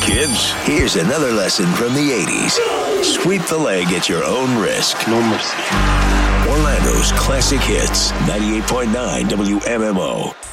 kids. Here's another lesson from the 80s. Sweep the leg at your own risk. No mercy. Orlando's classic hits, 98.9 WMMO.